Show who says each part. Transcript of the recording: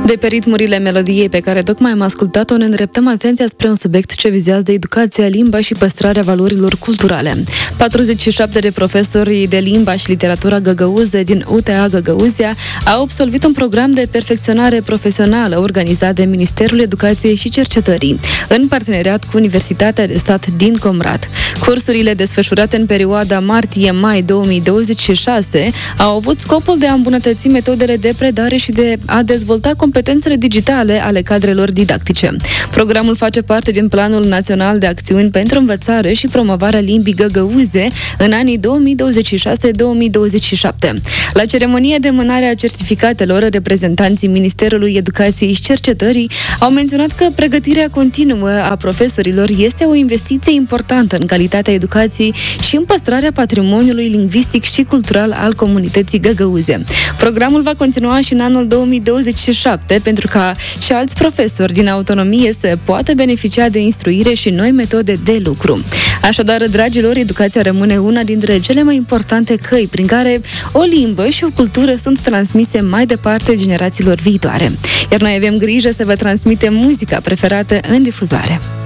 Speaker 1: De pe ritmurile melodiei pe care tocmai am ascultat-o, ne îndreptăm atenția spre un subiect ce vizează educația, limba și păstrarea valorilor culturale. 47 de profesori de limba și literatura găgăuze din UTA Găgăuzia au absolvit un program de perfecționare profesională organizat de Ministerul Educației și Cercetării, în parteneriat cu Universitatea de Stat din Comrat. Cursurile desfășurate în perioada martie-mai 2026 au avut scopul de a îmbunătăți metodele de predare și de a dezvolta competențele digitale ale cadrelor didactice. Programul face parte din Planul Național de Acțiuni pentru Învățare și Promovarea Limbii Găgăuze în anii 2026-2027. La ceremonia de mânare a certificatelor, reprezentanții Ministerului Educației și Cercetării au menționat că pregătirea continuă a profesorilor este o investiție importantă în calitatea educației și în păstrarea patrimoniului lingvistic și cultural al comunității găgăuze. Programul va continua și în anul 2027 pentru ca și alți profesori din autonomie să poată beneficia de instruire și noi metode de lucru. Așadar, dragilor, educația rămâne una dintre cele mai importante căi prin care o limbă și o cultură sunt transmise mai departe generațiilor viitoare. Iar noi avem grijă să vă transmitem muzica preferată în difuzoare.